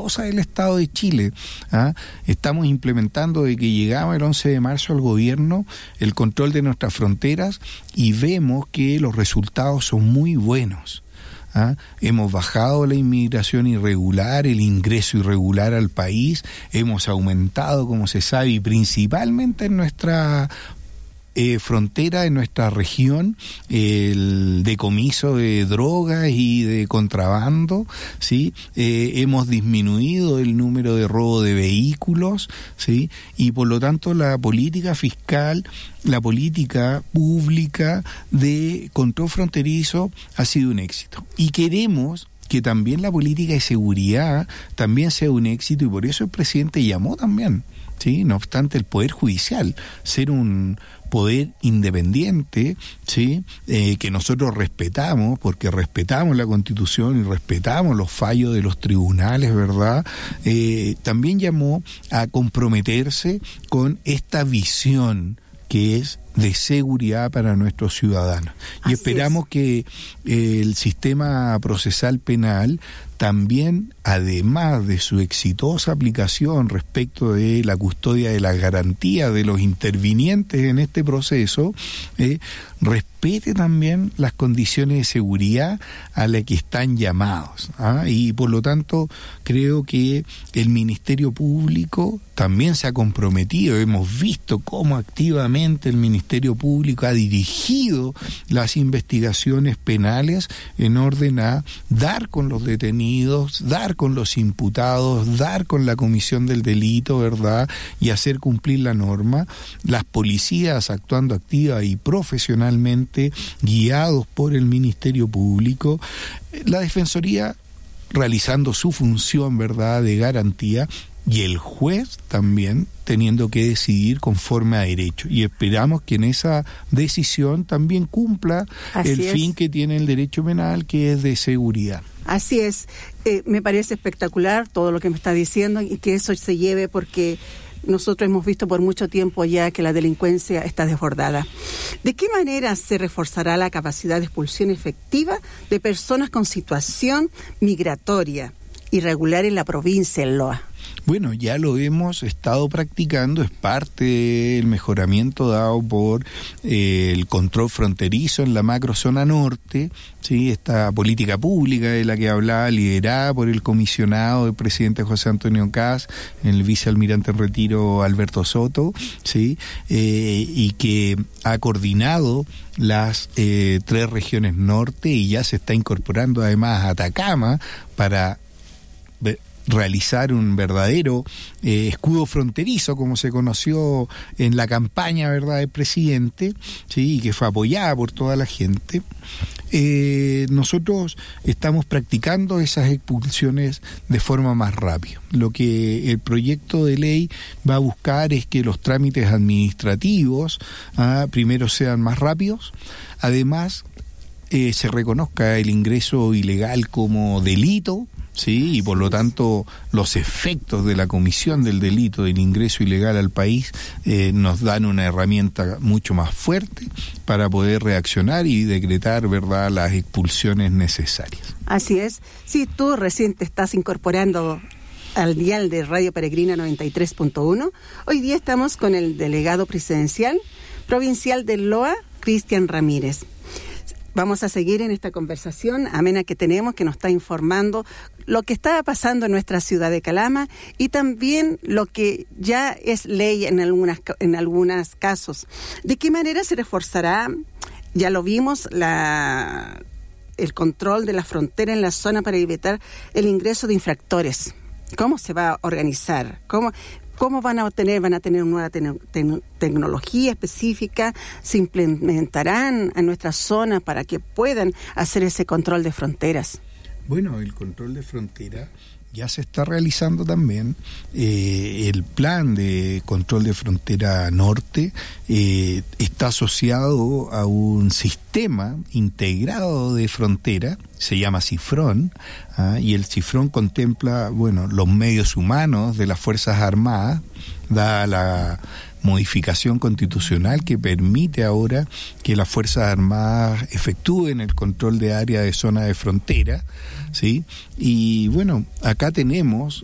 exitosa del Estado de Chile. Estamos implementando desde que llegamos el 11 de marzo al gobierno el control de nuestras fronteras y vemos que los resultados son muy buenos. Hemos bajado la inmigración irregular, el ingreso irregular al país, hemos aumentado, como se sabe, y principalmente en nuestra frontera, en nuestra región, el decomiso de drogas y de contrabando, ¿sí? Hemos disminuido el número de robo de vehículos, ¿sí? Y por lo tanto la política fiscal, la política pública de control fronterizo ha sido un éxito. Y queremos que también la política de seguridad también sea un éxito, y por eso el presidente llamó también, ¿sí? No obstante el Poder Judicial ser un poder independiente, ¿sí? Que nosotros respetamos, porque respetamos la Constitución y respetamos los fallos de los tribunales, ¿verdad? También llamó a comprometerse con esta visión que es de seguridad para nuestros ciudadanos. Y así esperamos que el sistema procesal penal también, además de su exitosa aplicación respecto de la custodia de las garantías de los intervinientes en este proceso, respete también las condiciones de seguridad a las que están llamados. Y por lo tanto creo que el Ministerio Público también se ha comprometido. Hemos visto cómo activamente el Ministerio Público ha dirigido las investigaciones penales en orden a dar con los detenidos, dar con los imputados, dar con la comisión del delito, ¿verdad? Y hacer cumplir la norma. Las policías actuando activa y profesionalmente, guiados por el Ministerio Público. La Defensoría realizando su función, ¿verdad?, de garantía, y el juez también teniendo que decidir conforme a derecho. Y esperamos que en esa decisión también cumpla el fin que tiene el derecho penal, que es de seguridad. Así es. Me parece espectacular todo lo que me está diciendo, y que eso se lleve, porque nosotros hemos visto por mucho tiempo ya que la delincuencia está desbordada. ¿De qué manera se reforzará la capacidad de expulsión efectiva de personas con situación migratoria irregular en la provincia de Loa? Bueno, ya lo hemos estado practicando, es parte del mejoramiento dado por el control fronterizo en la macrozona norte, ¿sí? Esta política pública de la que hablaba, liderada por el comisionado del presidente José Antonio Kast, el vicealmirante en retiro Alberto Soto, ¿sí? Y que ha coordinado las 3 regiones norte, y ya se está incorporando además a Atacama para realizar un verdadero escudo fronterizo, como se conoció en la campaña, ¿verdad?, del presidente, sí, y que fue apoyada por toda la gente. Nosotros estamos practicando esas expulsiones de forma más rápida. Lo que el proyecto de ley va a buscar es que los trámites administrativos primero sean más rápidos, además se reconozca el ingreso ilegal como delito, sí, y por lo tanto los efectos de la comisión del delito del ingreso ilegal al país nos dan una herramienta mucho más fuerte para poder reaccionar y decretar, ¿verdad?, las expulsiones necesarias. Así es. Sí, tú recién te estás incorporando al dial de Radio Peregrina 93.1. Hoy día estamos con el delegado presidencial provincial de Loa, Cristian Ramírez. Vamos a seguir en esta conversación amena que tenemos, que nos está informando lo que está pasando en nuestra ciudad de Calama, y también lo que ya es ley en algunos casos. ¿De qué manera se reforzará? Ya lo vimos, el control de la frontera en la zona para evitar el ingreso de infractores. ¿Cómo se va a organizar? ¿Cómo van a tener nueva tecnología específica? ¿Se implementarán a nuestra zona para que puedan hacer ese control de fronteras? Bueno, el control de frontera ya se está realizando también. El plan de control de frontera norte está asociado a un sistema integrado de frontera, se llama CIFRON, y el CIFRON contempla, bueno, los medios humanos de las Fuerzas Armadas, dada la modificación constitucional que permite ahora que las Fuerzas Armadas efectúen el control de área de zona de frontera, ¿sí? Y bueno, acá tenemos